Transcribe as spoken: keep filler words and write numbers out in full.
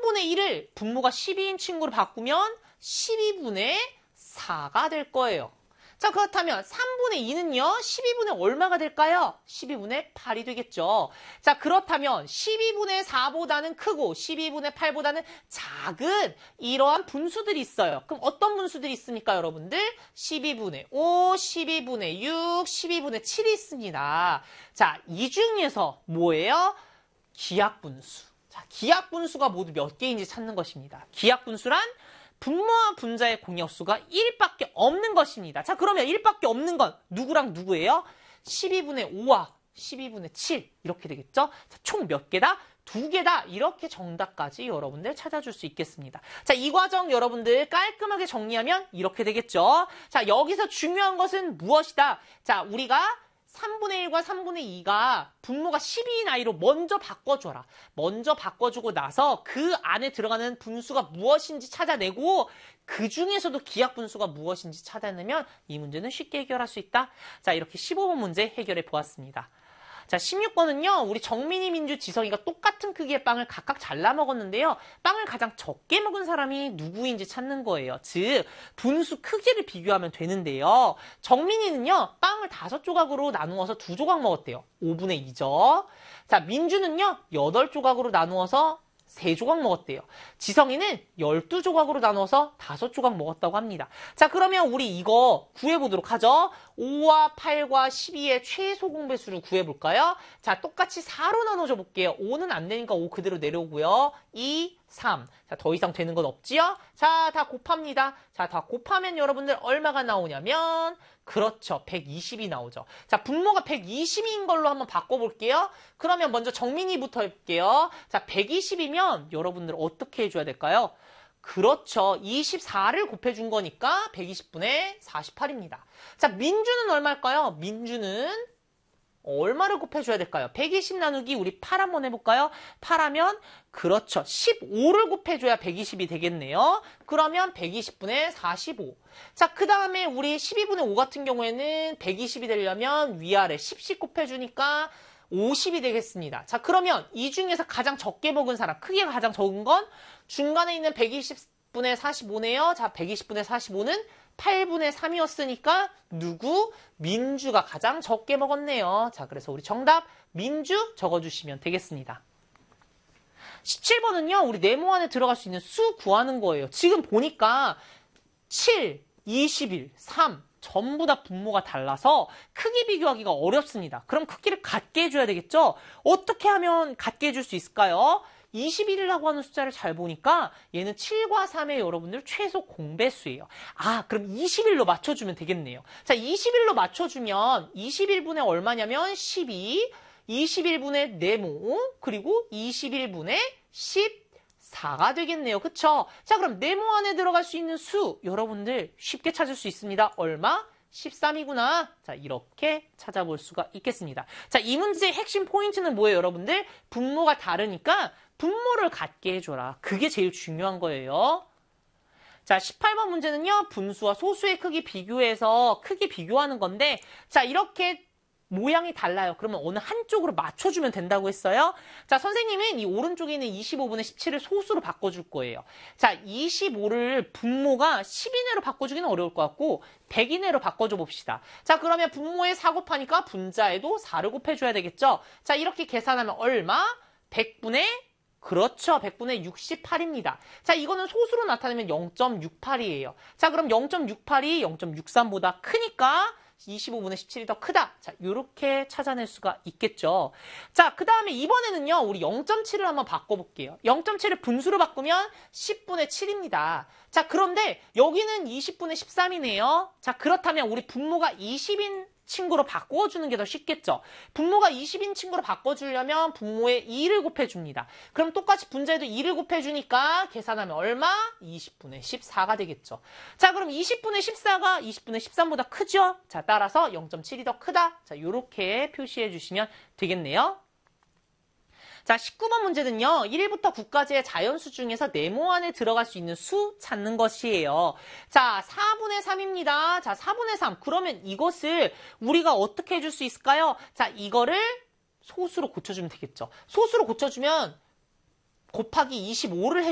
삼분의 일을 분모가 십이인 친구로 바꾸면 십이분의 사가 될 거예요. 자, 그렇다면 삼분의 이는요, 십이분의 얼마가 될까요? 십이분의 팔이 되겠죠. 자, 그렇다면 십이분의 사보다는 크고 십이분의 팔보다는 작은 이러한 분수들이 있어요. 그럼 어떤 분수들이 있습니까, 여러분들? 십이분의 오, 십이분의 육, 십이분의 칠이 있습니다. 자, 이 중에서 뭐예요? 기하분수. 자, 기하분수가 모두 몇 개인지 찾는 것입니다. 기하분수란 분모와 분자의 공역수가 일밖에 없는 것입니다. 자, 그러면 일밖에 없는 건 누구랑 누구예요? 십이분의 오와 십이분의 칠 이렇게 되겠죠? 자, 총 몇 개다? 두 개다. 이렇게 정답까지 여러분들 찾아줄 수 있겠습니다. 자, 이 과정 여러분들 깔끔하게 정리하면 이렇게 되겠죠? 자, 여기서 중요한 것은 무엇이다? 자, 우리가 삼분의 일과 삼분의 이가 분모가 십이인 아이로 먼저 바꿔줘라. 먼저 바꿔주고 나서 그 안에 들어가는 분수가 무엇인지 찾아내고 그 중에서도 기하분수가 무엇인지 찾아내면 이 문제는 쉽게 해결할 수 있다. 자, 이렇게 십오 번 문제 해결해 보았습니다. 자, 십육 번은요. 우리 정민이, 민주, 지성이가 똑같은 크기의 빵을 각각 잘라 먹었는데요. 빵을 가장 적게 먹은 사람이 누구인지 찾는 거예요. 즉, 분수 크기를 비교하면 되는데요. 정민이는요. 빵을 다섯 조각으로 나누어서 두 조각 먹었대요. 오분의 이죠. 자, 민주는요. 여덟 조각으로 나누어서 세 조각 먹었대요. 지성이는 열두 조각으로 나눠서 다섯 조각 먹었다고 합니다. 자, 그러면 우리 이거 구해보도록 하죠. 오와 팔과 십이의 최소 공배수를 구해볼까요? 자, 똑같이 사로 나눠줘 볼게요. 오는 안 되니까 오 그대로 내려오고요. 이, 삼. 자, 더 이상 되는 건 없지요? 자, 다 곱합니다. 자, 다 곱하면 여러분들 얼마가 나오냐면 그렇죠. 백이십이 나오죠. 자, 분모가 백이십인 걸로 한번 바꿔볼게요. 그러면 먼저 정민이부터 해볼게요. 자, 백이십이면 여러분들 어떻게 해줘야 될까요? 그렇죠. 이십사를 곱해준 거니까 백이십분의 사십팔입니다. 자, 민주는 얼마일까요? 민주는 얼마를 곱해줘야 될까요? 백이십 나누기 우리 팔 한번 해볼까요? 팔 하면 그렇죠. 십오를 곱해줘야 백이십이 되겠네요. 그러면 백이십분의 사십오. 자, 그 다음에 우리 십이분의 오 같은 경우에는 백이십이 되려면 위아래 십씩 곱해주니까 오십이 되겠습니다. 자, 그러면 이 중에서 가장 적게 먹은 사람, 크기가 가장 적은 건 중간에 있는 백이십분의 사십오네요. 자, 백이십분의 사십오는 팔분의 삼이었으니까 누구? 민주가 가장 적게 먹었네요. 자, 그래서 우리 정답 민주 적어주시면 되겠습니다. 십칠 번은요. 우리 네모 안에 들어갈 수 있는 수 구하는 거예요. 지금 보니까 칠, 이십일, 삼 전부 다 분모가 달라서 크기 비교하기가 어렵습니다. 그럼 크기를 같게 해줘야 되겠죠? 어떻게 하면 같게 해줄 수 있을까요? 이십일이라고 하는 숫자를 잘 보니까 얘는 칠과 삼의 여러분들 최소 공배수예요. 아, 그럼 이십일로 맞춰주면 되겠네요. 자, 이십일로 맞춰주면 이십일분의 얼마냐면 십이, 이십일분의 네모, 그리고 이십일분의 십사가 되겠네요. 그쵸? 자, 그럼 네모 안에 들어갈 수 있는 수 여러분들 쉽게 찾을 수 있습니다. 얼마? 십삼이구나. 자, 이렇게 찾아볼 수가 있겠습니다. 자, 이 문제의 핵심 포인트는 뭐예요, 여러분들? 분모가 다르니까 분모를 같게 해줘라. 그게 제일 중요한 거예요. 자, 십팔 번 문제는요. 분수와 소수의 크기 비교해서 크기 비교하는 건데 자, 이렇게 모양이 달라요. 그러면 어느 한쪽으로 맞춰주면 된다고 했어요. 자, 선생님은 이 오른쪽에 있는 이십오분의 십칠을 소수로 바꿔줄 거예요. 자, 이십오를 분모가 십 이내로 바꿔주기는 어려울 것 같고 백 이내로 바꿔줘 봅시다. 자, 그러면 분모에 사 곱하니까 분자에도 사를 곱해줘야 되겠죠. 자, 이렇게 계산하면 얼마? 백분의 그렇죠. 백분의 육십팔입니다. 자, 이거는 소수로 나타내면 영 점 육팔이에요. 자, 그럼 영 점 육팔이 영 점 육삼보다 크니까 이십오분의 십칠이 더 크다. 자, 요렇게 찾아낼 수가 있겠죠. 자, 그 다음에 이번에는요. 우리 영 점 칠을 한번 바꿔볼게요. 영 점 칠을 분수로 바꾸면 십분의 칠입니다. 자, 그런데 여기는 이십분의 십삼이네요. 자, 그렇다면 우리 분모가 이십인 친구로 바꿔주는 게 더 쉽겠죠. 분모가 이십인 친구로 바꿔주려면 분모에 이를 곱해줍니다. 그럼 똑같이 분자에도 이를 곱해주니까 계산하면 얼마? 이십분의 십사가 되겠죠. 자, 그럼 이십분의 십사가 이십분의 십삼보다 크죠? 자, 따라서 영 점 칠이 더 크다. 자, 요렇게 표시해 주시면 되겠네요. 자, 십구 번 문제는요. 일부터 구까지의 자연수 중에서 네모 안에 들어갈 수 있는 수 찾는 것이에요. 자, 사분의 삼입니다. 자, 사분의 삼. 그러면 이것을 우리가 어떻게 해줄 수 있을까요? 자, 이거를 소수로 고쳐주면 되겠죠. 소수로 고쳐주면 곱하기 이십오를 해